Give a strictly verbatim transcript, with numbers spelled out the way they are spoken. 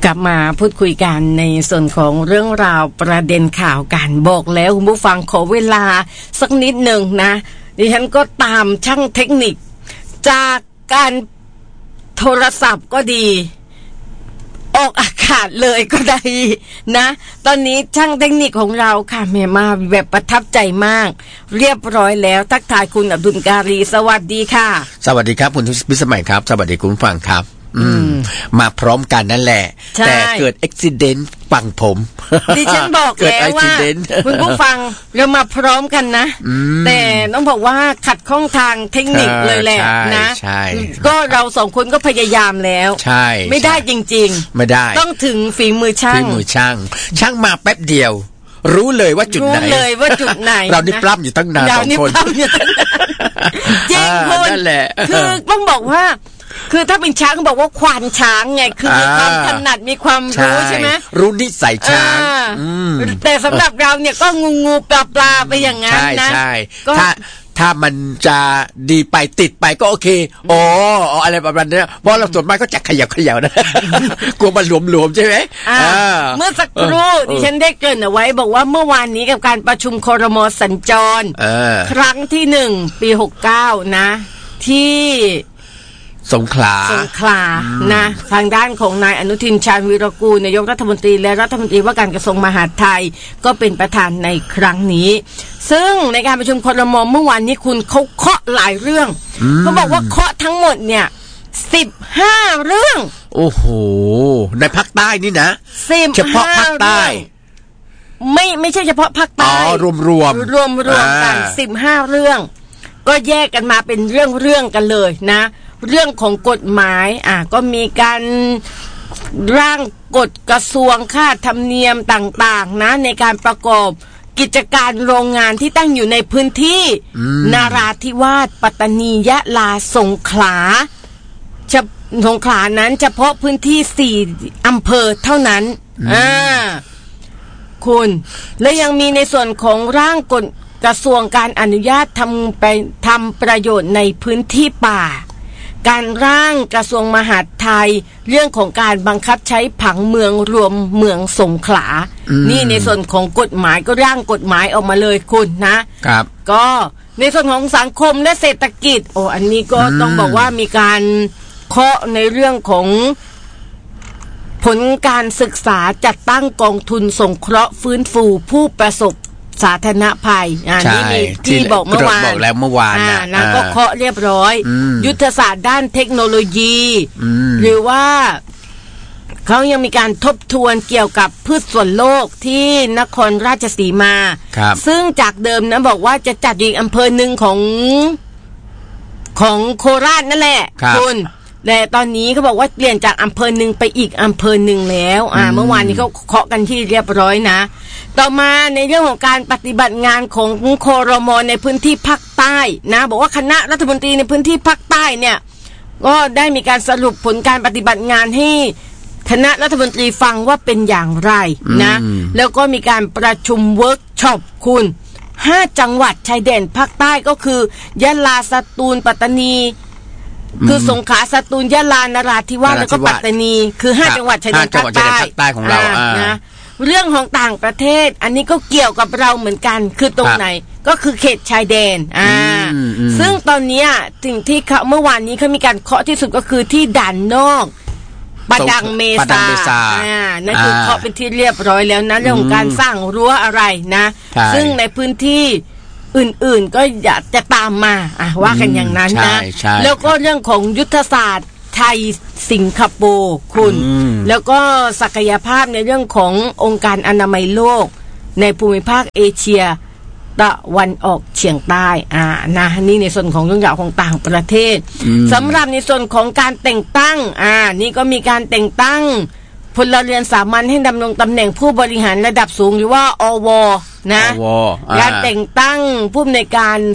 กลับมาพูดคุยกันในส่วนของเรื่องราวประเด็นข่าวกันบอกแล้วคุณผู้ฟังขอเวลาสักนิดหนึ่งนะดิฉันก็ตามช่างเทคนิคจากการโทรศัพท์ก็ดีออกอากาศเลยก็ได้นะตอนนี้ช่างเทคนิคของเราค่ะแม่มาแบบประทับใจมากเรียบร้อยแล้วทักทายคุณอับดุลการีสวัสดีค่ะสวัสดีครับคุณพิสมัยครับสวัสดีคุณฟังครับอืมมาพร้อมกันนั่นแหละแต่เกิดอุบัติเหตุฟังผมดิฉันบอกแล้วว่าคุณผู้ฟังเรามาพร้อมกันนะแต่ต้องบอกว่าขัดข้องทางเทคนิคเลยแหละนะก็เราสองคนก็พยายามแล้วไม่ได้จริงๆไม่ได้ต้องถึงฝีมือช่างฝีมือช่างช่างมาแป๊บเดียวรู้เลยว่าจุดไหนรู้เลยว่าจุดไหนเรานี่ปล้ำอยู่ตั้งนานสองคนจริงคุณคือต้องบอกว่าคือถ้าเป็นช้างเขาบอกว่าควานช้างไงคือมีความถนัดมีความรู้ใช่ไหมรู้นิสัยช้างแต่สำหรับเราเนี่ยก็งูงูปลาปลาไปอย่างนั้นนะใช่ถ้าถ้ามันจะดีไปติดไปก็โอเคอ๋ออะไรประมาณนี้เพราะเราส่วนมากก็จะขยับขยับนะกลัวมันหลวมๆใช่ไหมเมื่อสักครู่ดิฉันได้เกริ่นเอาไว้บอกว่าเมื่อวานนี้กับการประชุมครม.สัญจรครั้งที่หนึ่งปีหกเก้านะที่สงขลาสงขลานะทางด้านของนายอนุทินชาญวีรกูลนายกรัฐมนตรีและรัฐมนตรีว่าการกระทรวงมหาดไทยก็เป็นประธานในครั้งนี้ซึ่งในการประชุมครม.เมื่อวานนี้คุณเขาเคาะหลายเรื่องเขาบอกว่าเคาะทั้งหมดเนี่ยสิบห้าเรื่องโอ้โหในภาคใต้นี่นะเฉพาะภาคใต้ไม่ไม่ใช่เฉพาะภาคใต้อ๋อรวมรวมรวมรวมกันสิบห้าเรื่องก็แยกกันมาเป็นเรื่องเรื่องกันเลยนะเรื่องของกฎหมายอ่ะก็มีการร่างกฎกระทรวงค่าธรรมเนียมต่างๆนะในการประกอบกิจการโรงงานที่ตั้งอยู่ในพื้นที่นาราธิวาสปัตตานียะลาสงขลาจะสงขลานั้นเฉพาะพื้นที่สี่อำเภอเท่านั้นอ่าคุณและยังมีในส่วนของร่างกฎกระทรวงการอนุญาตทำไปทำประโยชน์ในพื้นที่ป่าการร่างกระทรวงมหาดไทยเรื่องของการบังคับใช้ผังเมืองรวมเมืองสงขลานี่ในส่วนของกฎหมายก็ร่างกฎหมายออกมาเลยคุณนะครับก็ในส่วนของสังคมและเศรษฐกิจโอ้อันนี้ก็ต้องบอกว่ามีการเคาะในเรื่องของผลการศึกษาจัดตั้งกองทุนสงเคราะห์ฟื้นฟูผู้ประสบสาธารณภัยอ่านี่มีที่บอกเมื่อวานบอกแล้วเมื่อวานนะนะก็เคาะเรียบร้อยยุทธศาสตร์ด้านเทคโนโลยีหรือว่าเขายังมีการทบทวนเกี่ยวกับพืชสวนโลกที่นครราชสีมาซึ่งจากเดิมนะบอกว่าจะจัดอีกอำเภอหนึ่งของของโคราชนั่นแหละคุณแต่ตอนนี้เขาบอกว่าเปลี่ยนจากอำเภอหนึ่งไปอีกอำเภอหนึ่งแล้วอ่าเมื่อวานนี้เขาเคาะกันที่เรียบร้อยนะต่อมาในเรื่องของการปฏิบัติงานของครม.ในพื้นที่ภาคใต้นะบอกว่าคณะรัฐมนตรีในพื้นที่ภาคใต้เนี่ยก็ได้มีการสรุปผลการปฏิบัติงานให้คณะรัฐมนตรีฟังว่าเป็นอย่างไรนะแล้วก็มีการประชุมเวิร์กช็อปคุณห้าจังหวัดชายแดนภาคใต้ก็คือยะลาสตูลปัตตานีคือสงขลาสตูลยะลานราธิวาสแล้วก็ปัตตานีคือห้าจังหวัดชายแดนภาคใต้ของเรานะเรื่องของต่างประเทศอันนี้ก็เกี่ยวกับเราเหมือนกันคือตรงไหนก็คือเขตชายแดนอ่าซึ่งตอนนี้สิ่งที่เขาเมื่อวานนี้เขามีการเคาะที่สุดก็คือที่ด่านนอกปะดังเมษาอ่านั่นคือเคาะเป็นที่เรียบร้อยแล้วนะเรื่องของการสร้างรั้วอะไรนะซึ่งในพื้นที่อื่นๆก็อยากจะตามมาอ่ะว่ากันอย่างนั้นนะแล้วก็เรื่องของยุทธศาสตร์ไทยสิงคโปร์คุณแล้วก็ศักยภาพในเรื่องขององค์การอนามัยโลกในภูมิภาคเอเชียตะวันออกเฉียงใต้อ่านะนี่ในส่วนของเรื่องราวของต่างประเทศสำหรับในส่วนของการแต่งตั้งอ่านี่ก็มีการแต่งตั้งพลเรือนสามัญให้ดำรงตำแหน่งผู้บริหารระดับสูงหรือว่าอวนะการแต่งตั้งผู้อำนวยการ